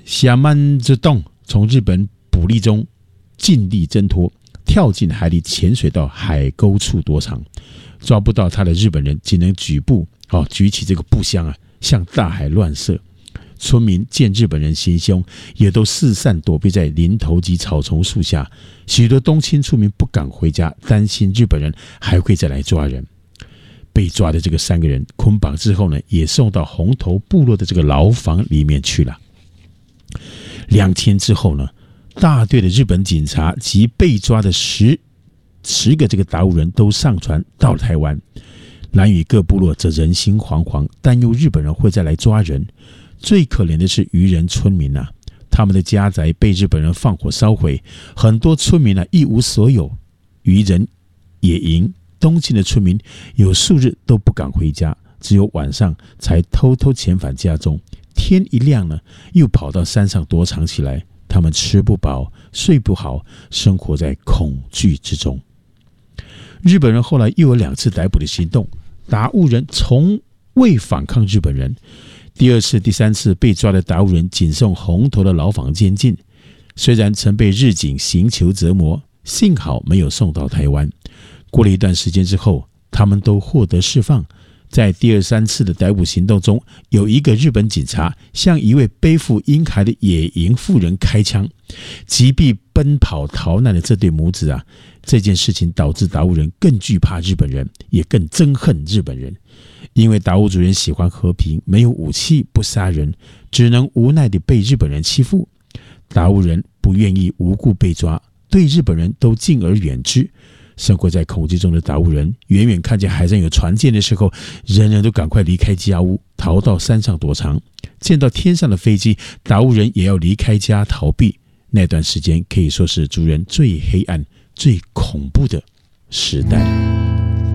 夏曼之洞从日本捕力中尽力挣脱，跳进海里潜水到海沟处躲藏。抓不到他的日本人仅能举起这个步枪啊，向大海乱射。村民见日本人行凶，也都四散躲避在林头及草丛树下。许多东清村民不敢回家，担心日本人还会再来抓人。被抓的这个3个人捆绑之后呢，也送到红头部落的这个牢房里面去了。2天之后呢，大队的日本警察及被抓的10个这个达悟人都上船到了台湾。兰屿各部落则人心惶惶，担忧日本人会再来抓人。最可怜的是渔人村民啊，他们的家宅被日本人放火烧毁，很多村民一无所有。渔人野营东进的村民有数日都不敢回家，只有晚上才偷偷遣返家中。天一亮呢，又跑到山上躲藏起来。他们吃不饱，睡不好，生活在恐惧之中。日本人后来又有2次逮捕的行动，达悟人从未反抗日本人。第2次、第3次被抓的达悟人仅送红头的牢房监禁，虽然曾被日警刑求折磨，幸好没有送到台湾。过了一段时间之后，他们都获得释放。在第2、3次的逮捕行动中，有一个日本警察向一位背负婴孩的野营妇人开枪，击毙奔跑逃难的这对母子啊！这件事情导致达悟人更惧怕日本人，也更憎恨日本人。因为达悟族人喜欢和平，没有武器，不杀人，只能无奈地被日本人欺负。达悟人不愿意无故被抓，对日本人都敬而远之。生活在恐惧中的达悟人，远远看见海上有船舰的时候，人人都赶快离开家屋，逃到山上躲藏。见到天上的飞机，达悟人也要离开家逃避。那段时间可以说是族人最黑暗、最恐怖的时代。